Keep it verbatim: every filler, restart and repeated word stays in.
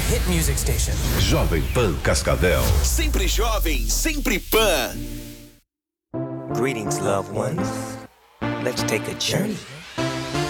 hit music station. Jovem Pan Cascavel. Sempre jovem, sempre Pan. Greetings, loved ones. Let's take a journey